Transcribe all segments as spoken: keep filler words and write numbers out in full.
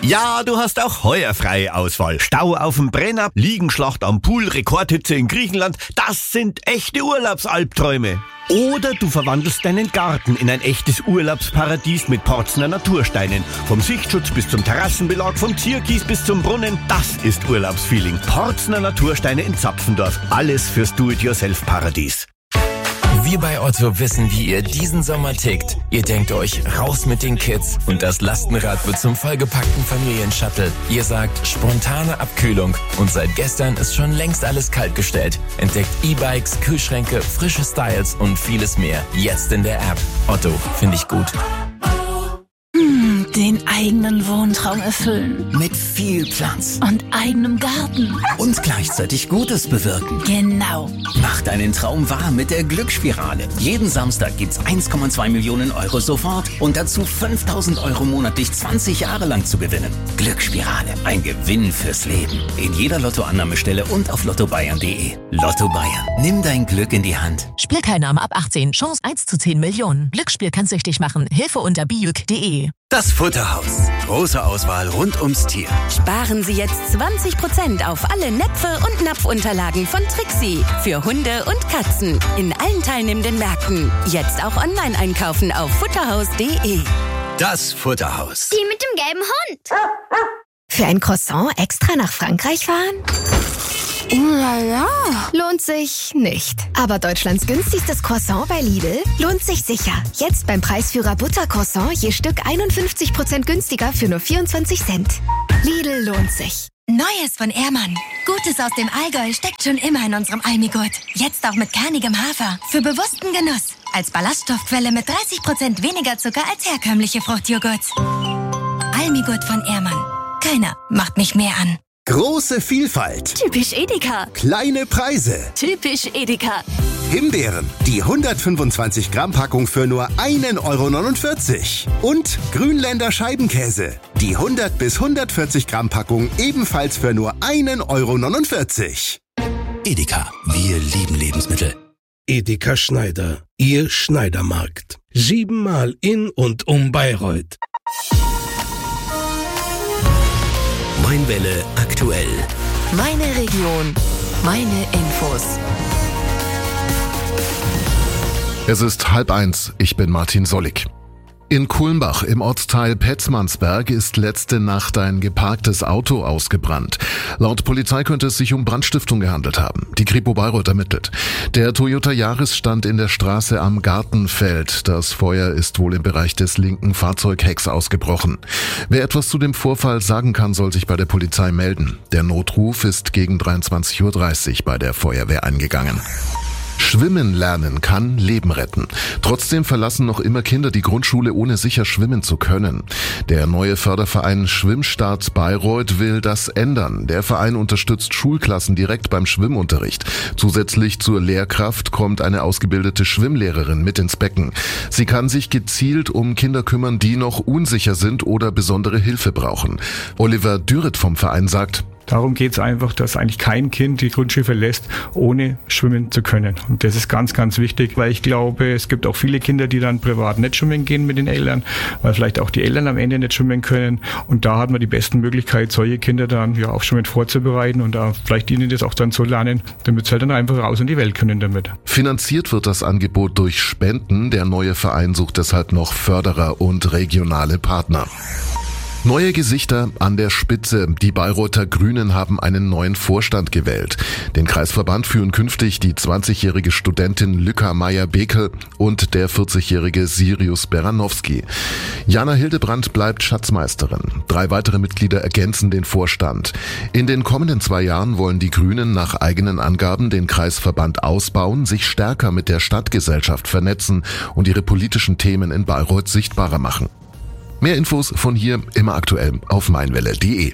Ja, du hast auch heuer freie Auswahl. Stau auf dem Brenner, Liegenschlacht am Pool, Rekordhitze in Griechenland. Das sind echte Urlaubsalbträume. Oder du verwandelst deinen Garten in ein echtes Urlaubsparadies mit Porzner Natursteinen. Vom Sichtschutz bis zum Terrassenbelag, vom Zierkies bis zum Brunnen. Das ist Urlaubsfeeling. Porzner Natursteine in Zapfendorf. Alles fürs Do-it-yourself-Paradies. Wir bei Otto wissen, wie ihr diesen Sommer tickt. Ihr denkt euch, raus mit den Kids und das Lastenrad wird zum vollgepackten Familienshuttle. Ihr sagt, spontane Abkühlung und seit gestern ist schon längst alles kaltgestellt. Entdeckt E-Bikes, Kühlschränke, frische Styles und vieles mehr. Jetzt in der App. Otto, finde ich gut. Den eigenen Wohntraum erfüllen. Mit viel Platz. Und eigenem Garten. Und gleichzeitig Gutes bewirken. Genau. Mach deinen Traum wahr mit der Glücksspirale. Jeden Samstag gibt's eins Komma zwei Millionen Euro sofort und dazu fünftausend Euro monatlich zwanzig Jahre lang zu gewinnen. Glücksspirale. Ein Gewinn fürs Leben. In jeder Lottoannahmestelle und auf lotto bayern punkt de. Lotto Bayern. Nimm dein Glück in die Hand. Spielteilnahme ab achtzehn. Chance eins zu zehn Millionen. Glücksspiel kann süchtig machen. Hilfe unter bijuk punkt de. Das Futterhaus. Große Auswahl rund ums Tier. Sparen Sie jetzt zwanzig Prozent auf alle Näpfe und Napfunterlagen von Trixie. Für Hunde und Katzen. In allen teilnehmenden Märkten. Jetzt auch online einkaufen auf futterhaus punkt de. Das Futterhaus. Die mit dem gelben Hund. Für ein Croissant extra nach Frankreich fahren? Lala. Lohnt sich nicht. Aber Deutschlands günstigstes Croissant bei Lidl lohnt sich sicher. Jetzt beim Preisführer Buttercroissant je Stück einundfünfzig Prozent günstiger für nur vierundzwanzig Cent. Lidl lohnt sich. Neues von Ehrmann. Gutes aus dem Allgäu steckt schon immer in unserem Almigurt. Jetzt auch mit kernigem Hafer. Für bewussten Genuss. Als Ballaststoffquelle mit dreißig Prozent weniger Zucker als herkömmliche Fruchtjoghurts. Almigurt von Ehrmann. Keiner macht mich mehr an. Große Vielfalt. Typisch Edeka. Kleine Preise. Typisch Edeka. Himbeeren. Die hundertfünfundzwanzig Gramm Packung für nur ein Euro neunundvierzig. Und Grünländer Scheibenkäse. Die hundert bis hundertvierzig Gramm Packung ebenfalls für nur ein Euro neunundvierzig. Edeka. Wir lieben Lebensmittel. Edeka Schneider. Ihr Schneidermarkt. Siebenmal in und um Bayreuth. Mainwelle aktuell. Meine Region. Meine Infos. Es ist halb eins. Ich bin Martin Sollig. In Kulmbach im Ortsteil Petzmannsberg ist letzte Nacht ein geparktes Auto ausgebrannt. Laut Polizei könnte es sich um Brandstiftung gehandelt haben. Die Kripo Bayreuth ermittelt. Der Toyota Yaris stand in der Straße am Gartenfeld. Das Feuer ist wohl im Bereich des linken Fahrzeughecks ausgebrochen. Wer etwas zu dem Vorfall sagen kann, soll sich bei der Polizei melden. Der Notruf ist gegen dreiundzwanzig Uhr dreißig bei der Feuerwehr eingegangen. Schwimmen lernen kann Leben retten. Trotzdem verlassen noch immer Kinder die Grundschule, ohne sicher schwimmen zu können. Der neue Förderverein Schwimmstart Bayreuth will das ändern. Der Verein unterstützt Schulklassen direkt beim Schwimmunterricht. Zusätzlich zur Lehrkraft kommt eine ausgebildete Schwimmlehrerin mit ins Becken. Sie kann sich gezielt um Kinder kümmern, die noch unsicher sind oder besondere Hilfe brauchen. Oliver Dürret vom Verein sagt: Darum geht es einfach, dass eigentlich kein Kind die Grundschule verlässt, ohne schwimmen zu können. Und das ist ganz, ganz wichtig, weil ich glaube, es gibt auch viele Kinder, die dann privat nicht schwimmen gehen mit den Eltern, weil vielleicht auch die Eltern am Ende nicht schwimmen können. Und da hat man die besten Möglichkeit, solche Kinder dann ja auf Schwimmen vorzubereiten und da vielleicht ihnen das auch dann so lernen, damit sie halt dann einfach raus in die Welt können damit. Finanziert wird das Angebot durch Spenden. Der neue Verein sucht deshalb noch Förderer und regionale Partner. Neue Gesichter an der Spitze. Die Bayreuther Grünen haben einen neuen Vorstand gewählt. Den Kreisverband führen künftig die zwanzigjährige Studentin Lücka Meyer-Bekel und der vierzigjährige Sirius Beranowski. Jana Hildebrandt bleibt Schatzmeisterin. Drei weitere Mitglieder ergänzen den Vorstand. In den kommenden zwei Jahren wollen die Grünen nach eigenen Angaben den Kreisverband ausbauen, sich stärker mit der Stadtgesellschaft vernetzen und ihre politischen Themen in Bayreuth sichtbarer machen. Mehr Infos von hier immer aktuell auf mainwelle punkt de.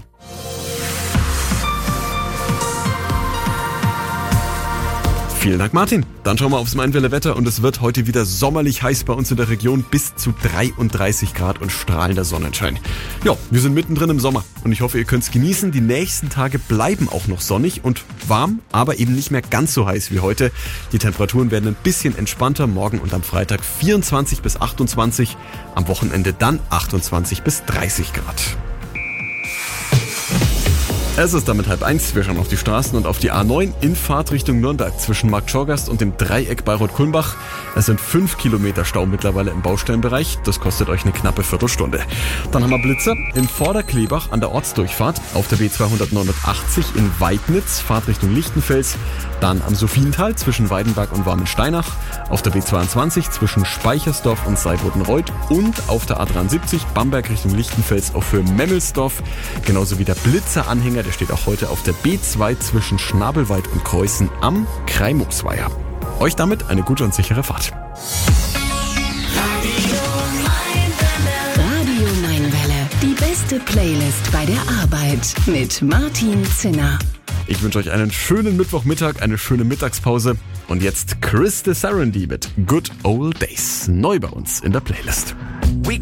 Vielen Dank, Martin. Dann schauen wir aufs Mainwelle Wetter und es wird heute wieder sommerlich heiß bei uns in der Region, bis zu dreiunddreißig Grad und strahlender Sonnenschein. Ja, wir sind mittendrin im Sommer und ich hoffe, ihr könnt es genießen. Die nächsten Tage bleiben auch noch sonnig und warm, aber eben nicht mehr ganz so heiß wie heute. Die Temperaturen werden ein bisschen entspannter, morgen und am Freitag vierundzwanzig bis achtundzwanzig, am Wochenende dann achtundzwanzig bis dreißig Grad. Es ist damit halb eins. Wir schauen auf die Straßen und auf die A neun in Fahrtrichtung Nürnberg zwischen Markt Schorgast und dem Dreieck Bayreuth-Kulmbach. Es sind fünf Kilometer Stau mittlerweile im Baustellenbereich. Das kostet euch eine knappe Viertelstunde. Dann haben wir Blitzer in Vorderklebach an der Ortsdurchfahrt, auf der B zweihundertneunundachtzig in Weidnitz, Fahrtrichtung Lichtenfels. Dann am Sophiental zwischen Weidenberg und Warmensteinach, auf der B zweiundzwanzig zwischen Speichersdorf und Seibrudenreuth und auf der A dreiundsiebzig Bamberg Richtung Lichtenfels auf Höhe Memmelsdorf. Genauso wie der Blitzeranhänger, der steht auch heute auf der B zwei zwischen Schnabelwald und Kreuzen am Kreimungsweiher. Euch damit eine gute und sichere Fahrt. Radio Mainwelle, die beste Playlist bei der Arbeit mit Martin Zinner. Ich wünsche euch einen schönen Mittwochmittag, eine schöne Mittagspause. Und jetzt Chris de Serendy mit Good Old Days. Neu bei uns in der Playlist. We